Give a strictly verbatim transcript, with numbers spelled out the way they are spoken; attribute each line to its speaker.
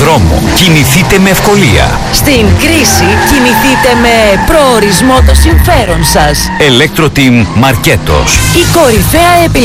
Speaker 1: δρόμο κινηθείτε με ευκολία.
Speaker 2: Στην κρίση κινηθείτε με προορισμό το συμφέρον σας.
Speaker 1: Electro Team Marketos.
Speaker 2: Η κορυφαία επιλογή